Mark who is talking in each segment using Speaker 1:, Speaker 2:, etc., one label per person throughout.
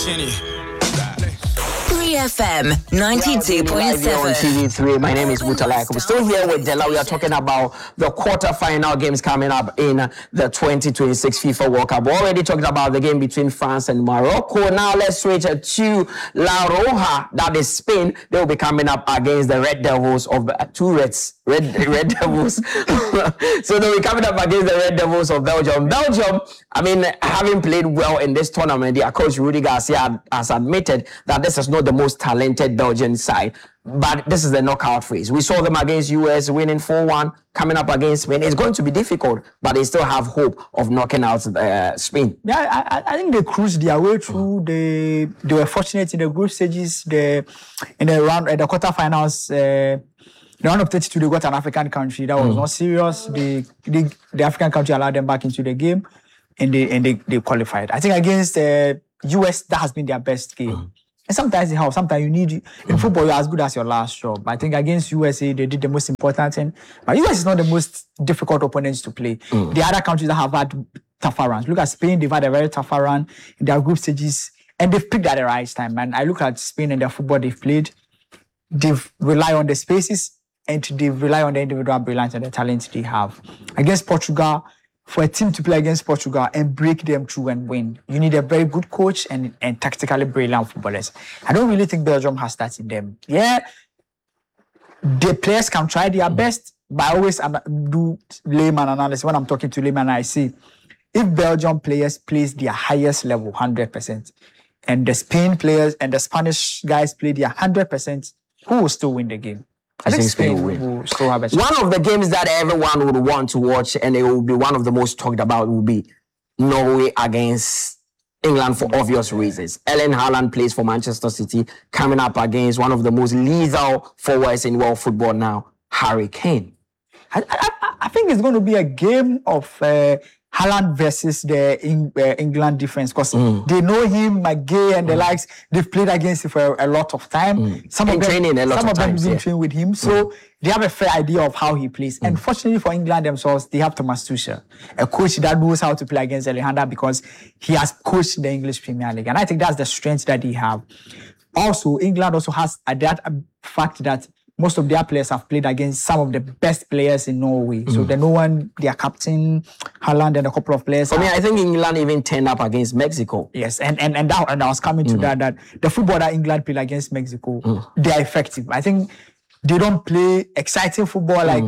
Speaker 1: 3FM 92.7
Speaker 2: on TV3. My name is Mutalak. We're still here with Dela. We are talking about the quarterfinal games coming up in the 2026 FIFA World Cup. We already talked about the game between France and Morocco. Now let's switch to La Roja, that is Spain. They will be coming up against the Red Devils of Red Devils. So they'll be coming up against the Red Devils of Belgium. Belgium, I mean, having played well in this tournament, their coach Rudy Garcia has admitted that this is not the most talented Belgian side, but this is the knockout phase. We saw them against US winning 4-1, coming up against Spain. It's going to be difficult, but they still have hope of knocking out Spain.
Speaker 3: Yeah, I think they cruised their way through. They were fortunate in the group stages. In the quarterfinals. The round of 32, they got an African country that was not serious. The African country allowed them back into the game, and they qualified. I think against US, that has been their best game. And sometimes it helps. Sometimes you need, in football, you're as good as your last job. I think against USA, they did the most important thing. But US is not the most difficult opponents to play. The other countries that have had tougher runs. Look at Spain, they've had a very tougher run in their group stages, and they've picked at the right time. And I look at Spain and their football they've played. They've relied on the spaces, and they rely on the individual brilliance and the talent they have. Against Portugal, for a team to play against Portugal and break them through and win, you need a very good coach and tactically brilliant footballers. I don't really think Belgium has that in them. Yeah, the players can try their best, but I always do layman analysis. When I'm talking to layman, I see if Belgium players plays their highest level, 100%, and the Spain players and the Spanish guys play their 100%, who will still win the game? I think Spain will still have a chance.
Speaker 2: One of the games that everyone would want to watch, and it will be one of the most talked about, will be Norway against England for obvious reasons. Erling Haaland plays for Manchester City, coming up against one of the most lethal forwards in world football now, Harry Kane.
Speaker 3: I think it's going to be a game of Haaland versus the England defense, because they know him, McGay and the likes. They've played against him for a lot of time. Some of them been trained with him, so they have a fair idea of how he plays. And fortunately for England themselves, they have Thomas Tuchel, a coach that knows how to play against Alejandro because he has coached the English Premier League, and I think that's the strength that they have. Also, England also has that fact that most of their players have played against some of the best players in Norway. So they know their captain, Haaland, and a couple of players.
Speaker 2: I think England even turned up against Mexico.
Speaker 3: Yes, and I was coming to that the football that England played against Mexico, they are effective. I think they don't play exciting football like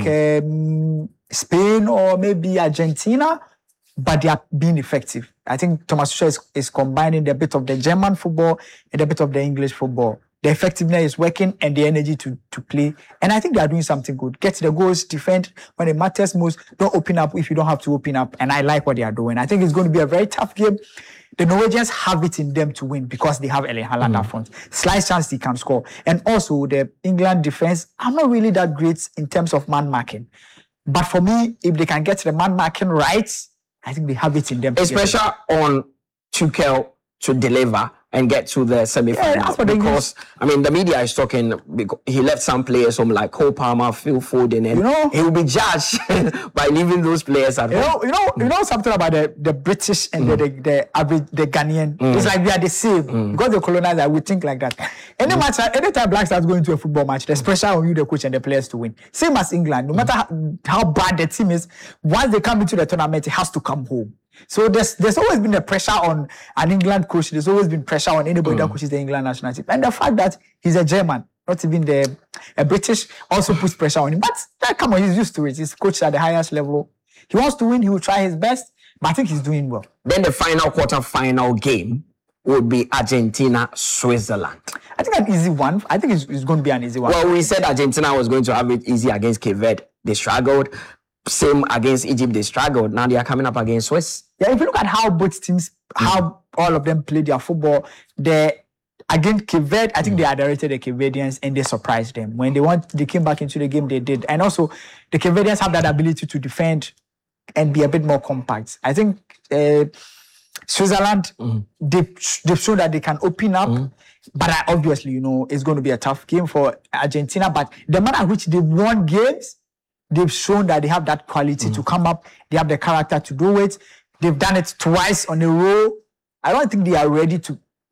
Speaker 3: Spain or maybe Argentina, but they are being effective. I think Thomas Tuchel is combining a bit of the German football and a bit of the English football. The effectiveness is working and the energy to play. And I think they are doing something good. Get the goals, defend when it matters most. Don't open up if you don't have to open up. And I like what they are doing. I think it's going to be a very tough game. The Norwegians have it in them to win because they have Erling Haaland up front. Slight chance they can score. And also the England defense are not really that great in terms of man marking. But for me, if they can get the man marking right, I think they have it in them.
Speaker 2: It's pressure on Tuchel to deliver and get to the semi-final. Because, the media is talking, because he left some players home like Cole Palmer, Phil Foden, and he will be judged by leaving those players at home.
Speaker 3: You know something about the British and the Ghanaian? It's like we are the same. Because the colonizer, we think like that. Anytime Black Stars go into a football match, there's pressure on you, the coach, and the players to win. Same as England. No matter how bad the team is, once they come into the tournament, it has to come home. So there's always been a pressure on an England coach. There's always been pressure on anybody that coaches the England national team. And the fact that he's a German, not even a British, also puts pressure on him. But come on, he's used to it. He's coached at the highest level. He wants to win. He will try his best. But I think he's doing well.
Speaker 2: Then the quarter-final game would be Argentina-Switzerland.
Speaker 3: I think an easy one. I think it's going to be an easy one.
Speaker 2: Well, we said Argentina was going to have it easy against Cape Verde. They struggled. Same against Egypt, they struggled. Now they are coming up against Swiss.
Speaker 3: Yeah, if you look at how both teams, how all of them played their football, against Cape Verde, I think they underrated the Cape Verdeans and they surprised them. When they came back into the game, they did. And also, the Cape Verdeans have that ability to defend and be a bit more compact. I think Switzerland, they've shown that they can open up. But obviously, it's going to be a tough game for Argentina. But the manner in which they've won games, they've shown that they have that quality to come up. They have the character to do it. They've done it twice on a row. I don't think they are ready to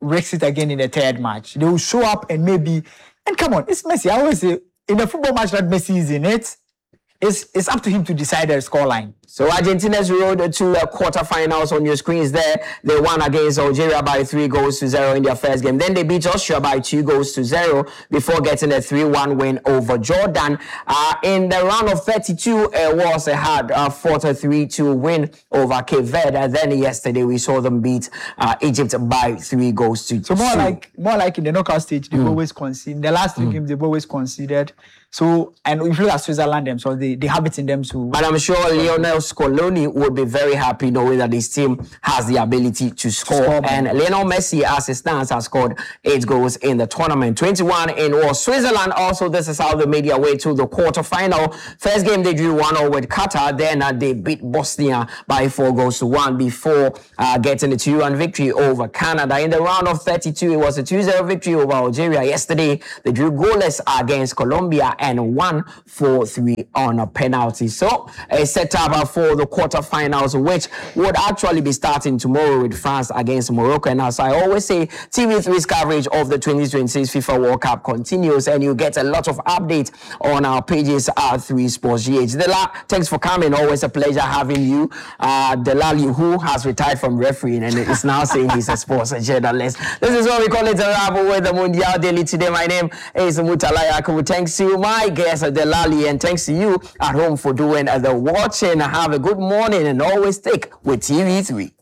Speaker 3: risk it again in the third match. They will show up and come on, it's Messi. I always say, in a football match that Messi is in it's up to him to decide the scoreline.
Speaker 2: So Argentina's road to quarterfinals on your screens there. They won against Algeria by 3-0 in their first game. Then they beat Austria by 2-0 before getting a 3-1 win over Jordan. In the round of 32, it was a hard fought a 3-2 win over Cape Verde. And then yesterday we saw them beat Egypt by 3-2.
Speaker 3: So more like in the knockout stage, they've always conceded. The last three games they've always conceded. So, and if you look at Switzerland themselves, they have it in them too.
Speaker 2: But I'm sure Lionel Scaloni would be very happy knowing that his team has the ability to score. And Lionel Messi, as it stands, has scored 8 goals in the tournament. 21 in all. Switzerland also, this is how they made their way to the quarterfinal. First game they drew 1-0 with Qatar. Then they beat Bosnia by 4-1 before getting a 2-1 victory over Canada. In the round of 32, it was a 2-0 victory over Algeria. Yesterday, they drew goalless against Colombia and won 4-3 on a penalty. So a setup for the quarterfinals, which would actually be starting tomorrow with France against Morocco. And as I always say, TV3's coverage of the 2026 FIFA World Cup continues, and you get a lot of updates on our pages at 3 Sports GH. Dela, thanks for coming. Always a pleasure having you. Delali, who has retired from refereeing and is now saying he's a sports journalist. This is what we call it a wrap with the Mundial Daily today. My name is Mutala Yakubu. Thanks to my guest, Delali, and thanks to you at home for doing the watching. Have a good morning and always stick with TV3.